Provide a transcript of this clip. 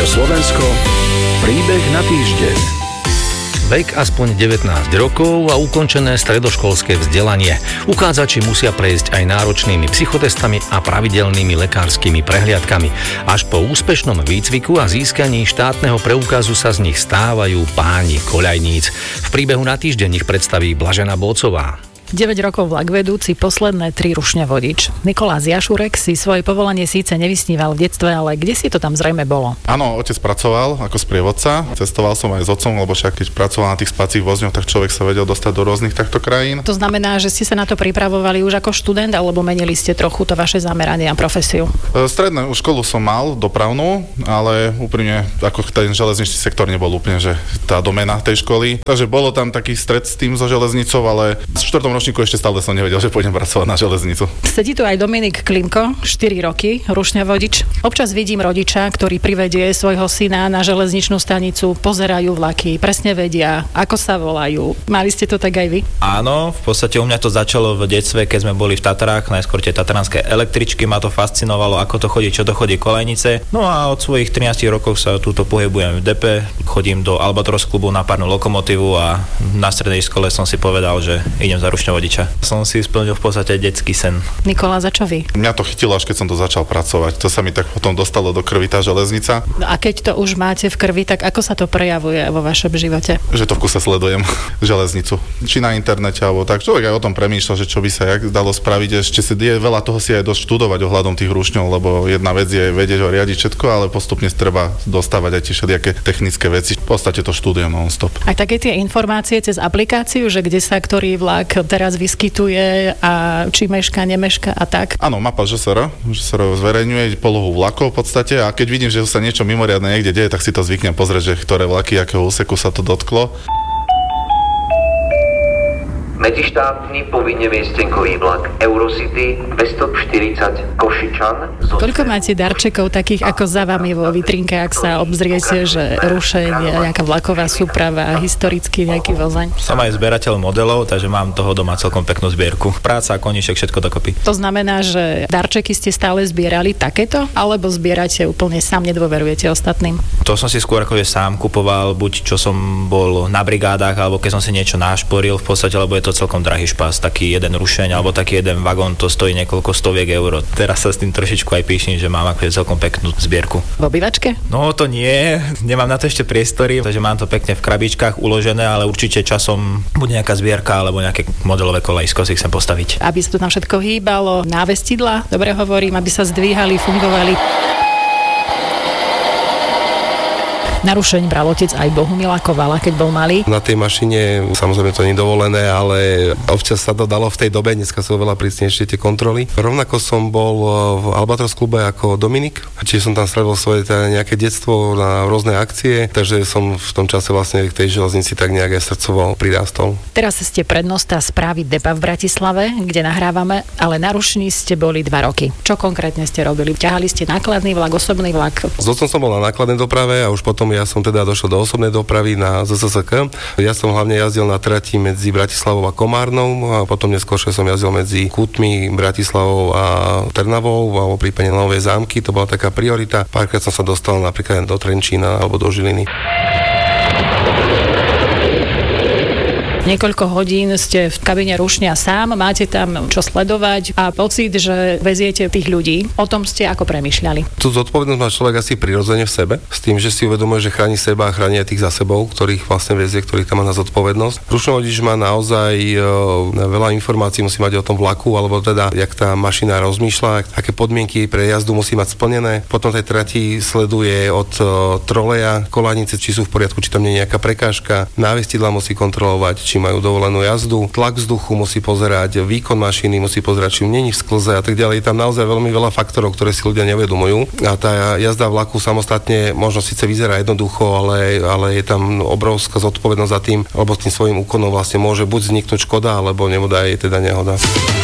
Rádio Slovensko, príbeh na týždeň. Vek aspoň 19 rokov a ukončené stredoškolské vzdelanie. Uchádzači musia prejsť aj náročnými psychotestami a pravidelnými lekárskymi prehliadkami. Až po úspešnom výcviku a získaní štátneho preukazu sa z nich stávajú páni koľajníc. V príbehu na týždeň ich predstaví Blažena Bócová. 9 rokov vlakvedúci, posledné 3 rušne vodič. Nikolás Jašurek si svoje povolanie síce nevysníval v detstve, ale kde si to tam zrejme bolo? Áno, otec pracoval ako sprievodca. Cestoval som aj s otcom, lebo však keď pracoval na tých spacích vozňoch, tak človek sa vedel dostať do rôznych takto krajín. To znamená, že ste sa na to pripravovali už ako študent, alebo menili ste trochu to vaše zameranie a profesiu? Strednú školu som mal, dopravnú, ale úprimne ako ten železničný sektor nebol úplne, že tá domena tej školy. Takže bolo tam taký stret s tým so železnicou, ale v 4. ročníku ešte stále som nevedel, že pôjdem pracovať na železnicu. Sedí tu aj Dominik Klimko, 4 roky, rušňa vodič. Občas vidím rodiča, ktorý privedie svojho syna na železničnú stanicu, pozerajú vlaky, presne vedia, ako sa volajú. Mali ste to tak aj vy? Áno, v podstate u mňa to začalo v detstve, keď sme boli v Tatrách, najskôr tie tatranské električky, ma to fascinovalo, ako to chodí, čo to chodí kolejnice. No a od svojich 13 rokov sa túto pohybujem v DP, chodím do Albatros klubu na párnu lokomotívu a na strednej škole som si povedal, že idem za rušňou vodiča. Som si splnil v podstate detský sen. Nikola, za čo vy? Mňa to chytilo, až keď som to začal pracovať. To sa mi tak potom dostalo do krvi tá železnica. No a keď to už máte v krvi, tak ako sa to prejavuje vo vašom živote? Že to v kuse sledujem železnicu. Či na internete, alebo tak. Človek aj o tom premýšľa, že čo by sa jak dalo spraviť. Ešte si veľa toho si aj dosť študovať ohľadom tých rušňov, lebo jedna vec je vedieť ho riadiť všetko, ale postupne treba dostávať aj tie všelijaké technické veci. V podstate to študujem non-stop. Aj také tie informácie cez aplikáciu, že kde sa ktorý vlak teraz vyskytuje a či meška, nemeška a tak? Áno, mapa ŽSR zverejňuje polohu vlakov v podstate a keď vidím, že sa niečo mimoriadne niekde deje, tak si to zvyknem pozrieť, že ktoré vlaky, akého úseku sa to dotklo. Medzištátny povinne miestenkový vlak Eurocity 240 Košičan. Koľko máte darčekov takých ako za vami vo vitrinke, ak sa obzriete, že rušenie, nejaká vlaková súprava, historický nejaký vozeň? Som aj zberateľ modelov, takže mám toho doma celkom peknú zbierku. Práca, koníček, všetko dokopy. To znamená, že darčeky ste stále zbierali takéto, alebo zbierate úplne sám, nedôverujete ostatným? To som si skôr ako sám kupoval, buď čo som bol na brigádach, alebo keď som si niečo našporil v podstate, lebo je to celkom drahý špás, taký jeden rušeň alebo taký jeden vagón, to stojí niekoľko stoviek eur. Teraz sa s tým trošičku aj píšim, že mám ako celkom peknú zbierku. V obývačke? No to nie, nemám na to ešte priestory, takže mám to pekne v krabičkách uložené, ale určite časom bude nejaká zbierka alebo nejaké modelové kolajsko si chcem postaviť. Aby sa to tam všetko hýbalo, návestidla, dobre hovorím, aby sa zdvíhali, fungovali. Narušeň bral otec aj Bohumila Kovala, keď bol malý. Na tej mašine, samozrejme to nie je dovolené, ale občas sa to dalo v tej dobe, dneska sú oveľa prísnejšie tie kontroly. Rovnako som bol v Albatros klube ako Dominik, čiže som tam strávil svoje nejaké detstvo na rôzne akcie, takže som v tom čase vlastne k tej železnici tak nejak aj srdcovo prirástol. Teraz ste prednosta správy DEPA v Bratislave, kde nahrávame, ale na rušni ste boli 2 roky. Čo konkrétne ste robili? Ťahali ste nákladný vlak, osobný vlak? S otcom som bol na nákladnej doprave a už potom ja som teda došiel do osobnej dopravy na ZSSK. Ja som hlavne jazdil na trati medzi Bratislavou a Komárnou a potom neskôršie som jazdil medzi Kútmi, Bratislavou a Trnavou alebo prípadne Nové Zámky. To bola taká priorita. Párkrát som sa dostal napríklad do Trenčína alebo do Žiliny. Niekoľko hodín ste v kabíne rušňa sám, máte tam čo sledovať a pocit, že veziete tých ľudí. O tom ste ako premýšľali? Tú zodpovednosť má človek asi prirodzene v sebe, s tým, že si uvedomuje, že chráni seba a chráni aj tých za sebou, ktorých vlastne vezie, ktorých tam má na zodpovednosť. Rušný vodič má naozaj veľa informácií, musí mať o tom vlaku, alebo teda, jak tá mašina rozmýšľa, aké podmienky pre jazdu musí mať splnené. Potom tej trati sleduje od troleja, koľajnice, či sú v poriadku, či tam nie je nejaká prekážka. Návestidla musí kontrolovať, či majú dovolenú jazdu, tlak vzduchu musí pozerať, výkon mašiny musí pozerať, či není v sklze a tak ďalej. Je tam naozaj veľmi veľa faktorov, ktoré si ľudia neuvedomujú. A tá jazda vlaku samostatne možno síce vyzerá jednoducho, ale je tam obrovská zodpovednosť za tým, alebo s tým svojím úkonom vlastne môže buď vzniknúť škoda, alebo nebodaj je teda nehoda.